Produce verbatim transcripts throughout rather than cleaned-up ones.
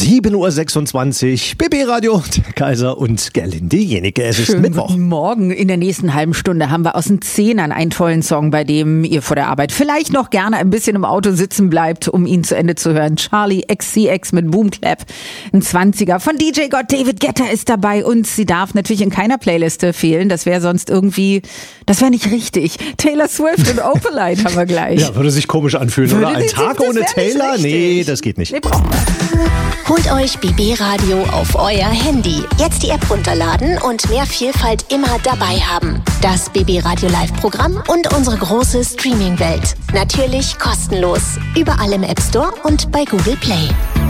sieben Uhr sechsundzwanzig, B B Radio, Kaiser und Gerlinde Jenike. Es ist Schönen Mittwoch. Guten Morgen. In der nächsten halben Stunde haben wir aus den Zehnern einen tollen Song, bei dem ihr vor der Arbeit vielleicht noch gerne ein bisschen im Auto sitzen bleibt, um ihn zu Ende zu hören. Charlie X C X mit Boom Clap. Ein Zwanziger von D J God. David Guetta ist dabei und sie darf natürlich in keiner Playliste fehlen. Das wäre sonst irgendwie, das wäre nicht richtig. Taylor Swift und Opalite haben wir gleich. Ja, würde sich komisch anfühlen, Würde oder? Ein die- Tag das ohne wär nicht Taylor? richtig. Nee, das geht nicht. Nee, brauchen wir. Holt euch B B Radio auf euer Handy. Jetzt die App runterladen und mehr Vielfalt immer dabei haben. Das B B Radio Live Programm und unsere große Streaming-Welt. Natürlich kostenlos. Überall im App Store und bei Google Play.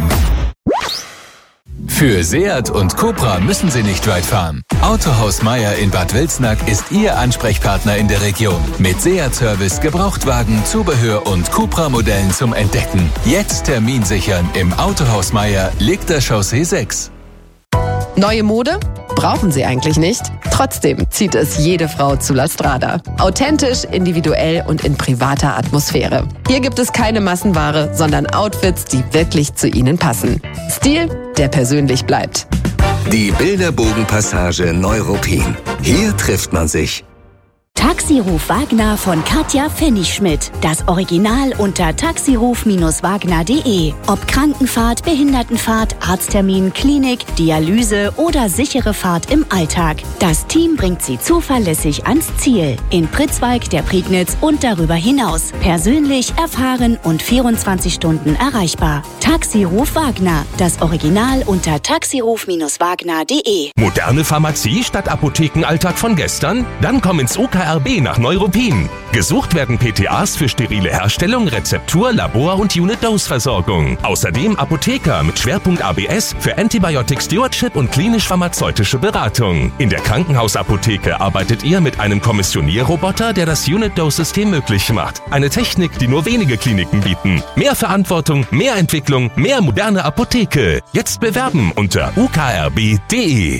Für Seat und Cupra müssen Sie nicht weit fahren. Autohaus Meier in Bad Wilsnack ist Ihr Ansprechpartner in der Region. Mit Seat-Service, Gebrauchtwagen, Zubehör und Cupra-Modellen zum Entdecken. Jetzt Termin sichern im Autohaus Meier, Liegter Chaussee sechs. Neue Mode? Brauchen Sie eigentlich nicht. Trotzdem zieht es jede Frau zu La Strada. Authentisch, individuell und in privater Atmosphäre. Hier gibt es keine Massenware, sondern Outfits, die wirklich zu Ihnen passen. Stil, der persönlich bleibt. Die Bilderbogenpassage Neuruppin. Hier trifft man sich. Taxiruf Wagner von Katja Pfennigschmidt. Das Original unter taxiruf Wagner punkt de. Ob Krankenfahrt, Behindertenfahrt, Arzttermin, Klinik, Dialyse oder sichere Fahrt im Alltag. Das Team bringt Sie zuverlässig ans Ziel. In Pritzwalk, der Prignitz und darüber hinaus. Persönlich, erfahren und vierundzwanzig Stunden erreichbar. Taxiruf Wagner. Das Original unter taxiruf Wagner punkt de. Moderne Pharmazie statt Apothekenalltag von gestern? Dann komm ins U K R B nach Neuruppin. Gesucht werden P T As für sterile Herstellung, Rezeptur, Labor und Unit-Dose-Versorgung. Außerdem Apotheker mit Schwerpunkt A B S für Antibiotic Stewardship und klinisch-pharmazeutische Beratung. In der Krankenhausapotheke arbeitet ihr mit einem Kommissionierroboter, der das Unit-Dose-System möglich macht. Eine Technik, die nur wenige Kliniken bieten. Mehr Verantwortung, mehr Entwicklung, mehr moderne Apotheke. Jetzt bewerben unter u k r b punkt de.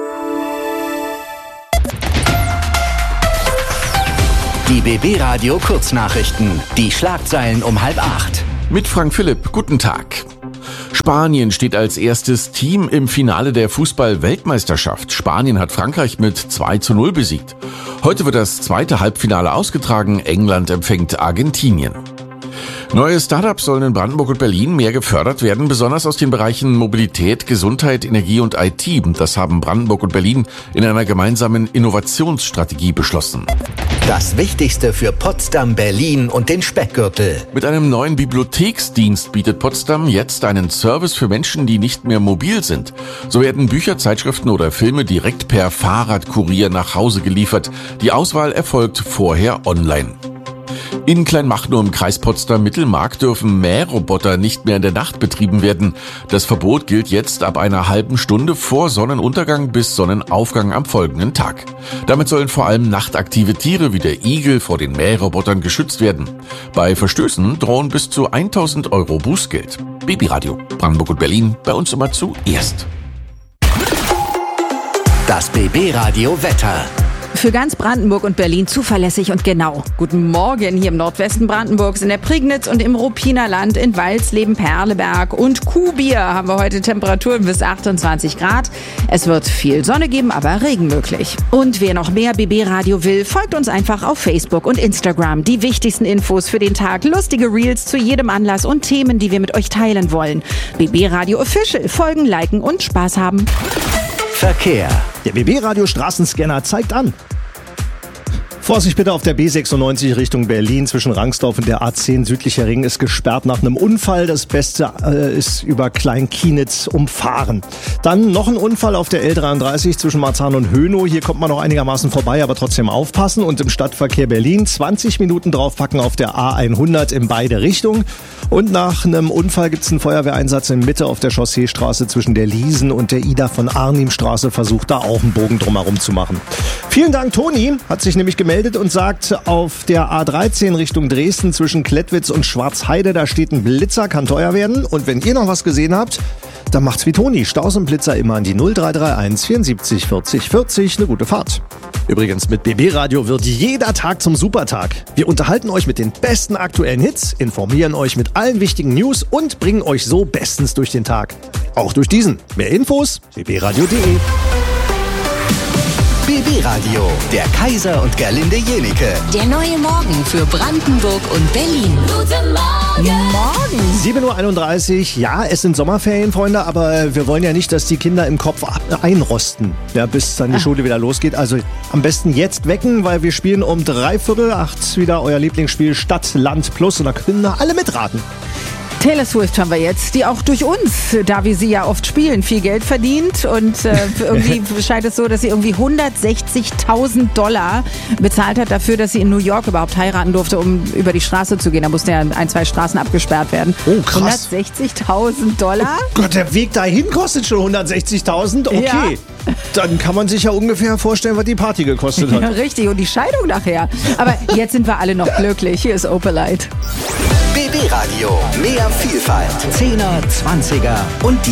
Die B B Radio Kurznachrichten. Die Schlagzeilen um halb acht. Mit Frank Philipp, guten Tag. Spanien steht als erstes Team im Finale der Fußball-Weltmeisterschaft. Spanien hat Frankreich mit zwei zu null besiegt. Heute wird das zweite Halbfinale ausgetragen. England empfängt Argentinien. Neue Startups sollen in Brandenburg und Berlin mehr gefördert werden, besonders aus den Bereichen Mobilität, Gesundheit, Energie und I T. Das haben Brandenburg und Berlin in einer gemeinsamen Innovationsstrategie beschlossen. Das Wichtigste für Potsdam, Berlin und den Speckgürtel. Mit einem neuen Bibliotheksdienst bietet Potsdam jetzt einen Service für Menschen, die nicht mehr mobil sind. So werden Bücher, Zeitschriften oder Filme direkt per Fahrradkurier nach Hause geliefert. Die Auswahl erfolgt vorher online. In Kleinmachnow im Kreis Potsdam-Mittelmark dürfen Mähroboter nicht mehr in der Nacht betrieben werden. Das Verbot gilt jetzt ab einer halben Stunde vor Sonnenuntergang bis Sonnenaufgang am folgenden Tag. Damit sollen vor allem nachtaktive Tiere wie der Igel vor den Mährobotern geschützt werden. Bei Verstößen drohen bis zu tausend Euro Bußgeld. B B Radio, Brandenburg und Berlin, bei uns immer zuerst. Das B B Radio Wetter. Für ganz Brandenburg und Berlin zuverlässig und genau. Guten Morgen hier im Nordwesten Brandenburgs, in der Prignitz und im Ruppiner Land, in Walsleben, Perleberg und Kuhbier haben wir heute Temperaturen bis achtundzwanzig Grad. Es wird viel Sonne geben, aber Regen möglich. Und wer noch mehr B B Radio will, folgt uns einfach auf Facebook und Instagram. Die wichtigsten Infos für den Tag, lustige Reels zu jedem Anlass und Themen, die wir mit euch teilen wollen. B B Radio Official, folgen, liken und Spaß haben. Verkehr. Der B B Radio Straßenscanner zeigt an. Vorsicht bitte auf der B sechsundneunzig Richtung Berlin zwischen Rangsdorf und der A zehn südlicher Ring ist gesperrt nach einem Unfall. Das Beste äh, ist über Klein-Kienitz umfahren. Dann noch ein Unfall auf der L dreiunddreißig zwischen Marzahn und Hönow. Hier kommt man noch einigermaßen vorbei, aber trotzdem aufpassen. Und im Stadtverkehr Berlin zwanzig Minuten draufpacken auf der A hundert in beide Richtungen. Und nach einem Unfall gibt es einen Feuerwehreinsatz in Mitte auf der Chausseestraße zwischen der Liesen und der Ida von Arnim-Straße. Versucht da auch einen Bogen drumherum zu machen. Vielen Dank, Toni. Hat sich nämlich gemeldet und sagt, auf der A dreizehn Richtung Dresden zwischen Klettwitz und Schwarzheide, da steht ein Blitzer, kann teuer werden. Und wenn ihr noch was gesehen habt, dann macht's wie Toni. Staus und Blitzer immer an die null drei drei eins vierundsiebzig vierzig vierzig. Eine gute Fahrt. Übrigens, mit B B Radio wird jeder Tag zum Supertag. Wir unterhalten euch mit den besten aktuellen Hits, informieren euch mit allen wichtigen News und bringen euch so bestens durch den Tag. Auch durch diesen. Mehr Infos b b radio punkt de. B B Radio, der Kaiser und Gerlinde Jenike. Der neue Morgen für Brandenburg und Berlin. Guten Morgen. Morgen. sieben Uhr einunddreißig. Ja, es sind Sommerferien, Freunde, aber wir wollen ja nicht, dass die Kinder im Kopf einrosten, ja, bis dann die Schule wieder losgeht. Also am besten jetzt wecken, weil wir spielen um dreiviertel acht wieder euer Lieblingsspiel Stadt, Land, Plus und da können alle mitraten. Taylor Swift haben wir jetzt, die auch durch uns, da wir sie ja oft spielen, viel Geld verdient und äh, irgendwie scheint es so, dass sie irgendwie hundertsechzigtausend Dollar bezahlt hat dafür, dass sie in New York überhaupt heiraten durfte, um über die Straße zu gehen. Da mussten ja ein, zwei Straßen abgesperrt werden. Oh, krass. hundertsechzigtausend Dollar? Oh Gott, der Weg dahin kostet schon hundertsechzigtausend? Okay. Ja. Dann kann man sich ja ungefähr vorstellen, was die Party gekostet hat. Ja, richtig, und die Scheidung nachher. Aber jetzt sind wir alle noch glücklich. Hier ist Opalite. B B Radio, mehr Vielfalt. Zehner, Zwanziger und die